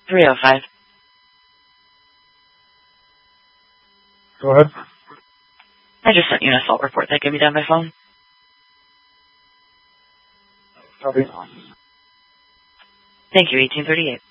305. Go ahead. I just sent you an assault report that gave me down my phone. Copy. Thank you, 1838.